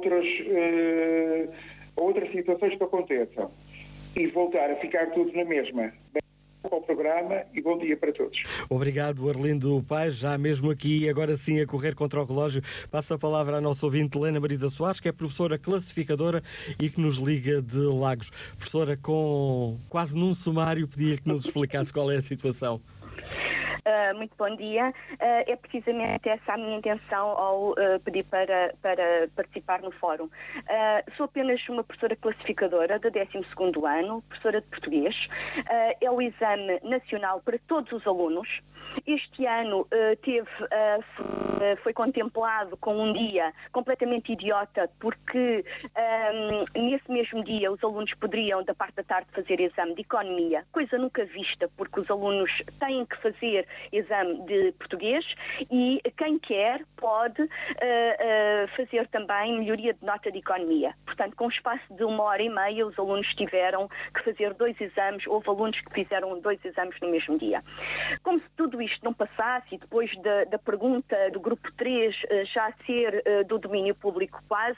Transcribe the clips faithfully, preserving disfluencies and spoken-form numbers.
outras, uh, a outras situações que aconteçam e voltar a ficar tudo na mesma. Ao programa e bom dia para todos. Obrigado, Arlindo Paes. Já mesmo aqui, agora sim, a correr contra o relógio, passo a palavra à nossa ouvinte Helena Marisa Soares, que é professora classificadora e que nos liga de Lagos. Professora, com quase num sumário, pedia que nos explicasse qual é a situação. Uh, muito bom dia. Uh, é precisamente essa a minha intenção ao uh, pedir para, para participar no fórum. Uh, sou apenas uma professora classificadora de décimo segundo ano, professora de português. Uh, é o exame nacional para todos os alunos. Este ano uh, teve, uh, foi contemplado com um dia completamente idiota, porque um, nesse mesmo dia os alunos poderiam, da parte da tarde, fazer exame de economia, coisa nunca vista, porque os alunos têm que fazer exame de português e quem quer pode uh, uh, fazer também melhoria de nota de economia. Portanto, com um espaço de uma hora e meia, os alunos tiveram que fazer dois exames. Houve alunos que fizeram dois exames no mesmo dia. Como se tudo isto não passasse, e depois da, da pergunta do grupo três uh, já ser uh, do domínio público quase,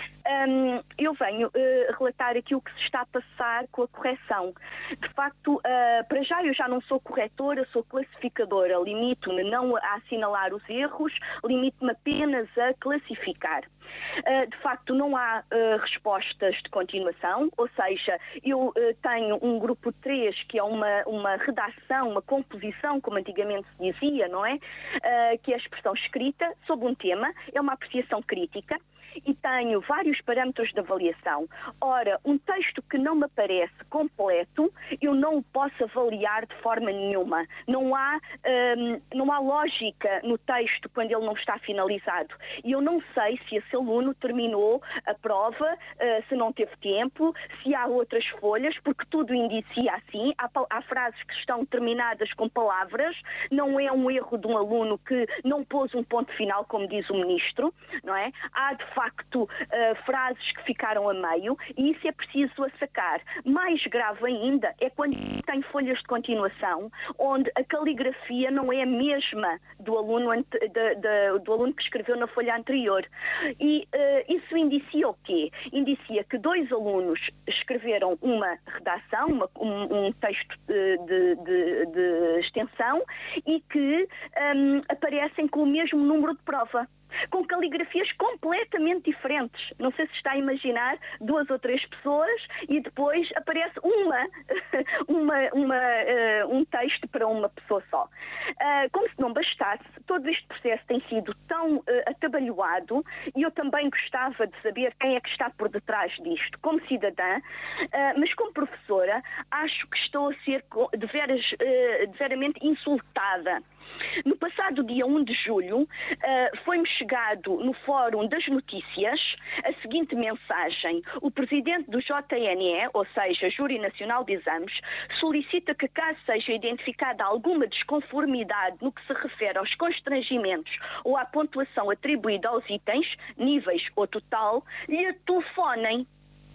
um, eu venho uh, relatar aqui o que se está a passar com a correção. De facto, uh, para já eu já não sou corretora, sou classificadora. Limito-me não a assinalar os erros, limito-me apenas a classificar. Uh, de facto, não há uh, respostas de continuação, ou seja, eu uh, tenho um grupo três que é uma, uma redação, uma composição, como antigamente se dizia, não é? Uh, que é a expressão escrita sobre um tema, é uma apreciação crítica. E tenho vários parâmetros de avaliação. Ora, um texto que não me parece completo, eu não o posso avaliar de forma nenhuma. Não há, hum, não há lógica no texto quando ele não está finalizado. E eu não sei se esse aluno terminou a prova, uh, se não teve tempo, se há outras folhas, porque tudo indicia assim. Há, há frases que estão terminadas com palavras, não é um erro de um aluno que não pôs um ponto final, como diz o ministro, não é? Há, de facto, facto uh, frases que ficaram a meio, e isso é preciso a sacar. Mais grave ainda é quando tem folhas de continuação onde a caligrafia não é a mesma do aluno, ante, de, de, do aluno que escreveu na folha anterior. E uh, isso indicia o quê? Indicia que dois alunos escreveram uma redação, uma, um, um texto de, de, de, de extensão, e que um, aparecem com o mesmo número de prova, com caligrafias completamente diferentes. Não sei se está a imaginar duas ou três pessoas e depois aparece uma, uma, uma, uh, um texto para uma pessoa só. Uh, como se não bastasse, todo este processo tem sido tão uh, atabalhoado, e eu também gostava de saber quem é que está por detrás disto, como cidadã, uh, mas como professora, acho que estou a ser de veras, uh, de veramente insultada. No passado dia um de julho, uh, foi-me chegado no Fórum das Notícias a seguinte mensagem: o presidente do J N E, ou seja, Júri Nacional de Exames, solicita que, caso seja identificada alguma desconformidade no que se refere aos constrangimentos ou à pontuação atribuída aos itens, níveis ou total, lhe telefonem.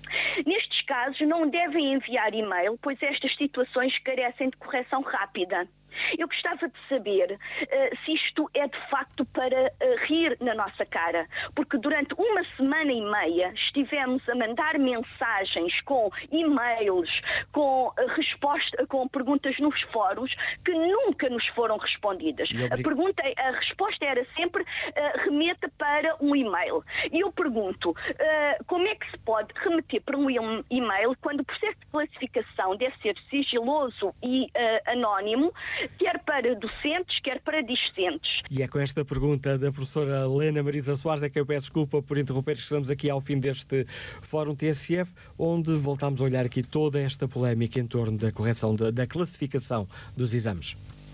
Nestes casos, não devem enviar e-mail, pois estas situações carecem de correção rápida. Eu gostava de saber uh, se isto é de facto para uh, rir na nossa cara, porque durante uma semana e meia estivemos a mandar mensagens com e-mails, com uh, resposta, com perguntas nos fóruns que nunca nos foram respondidas. A pergunta, a resposta era sempre uh, remeta para um e-mail. E eu pergunto, uh, como é que se pode remeter para um e-mail quando o processo de classificação deve ser sigiloso e uh, anónimo, quer para docentes, quer para discentes. E é com esta pergunta da professora Helena Marisa Soares é que eu peço desculpa por interromper, que estamos aqui ao fim deste Fórum T S F, onde voltamos a olhar aqui toda esta polémica em torno da correção, da, da classificação dos exames.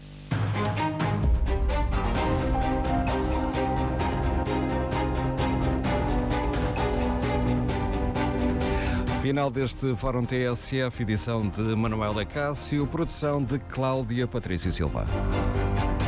Final deste Fórum T S F, edição de Manuela Cássio, produção de Cláudia Patrícia Silva.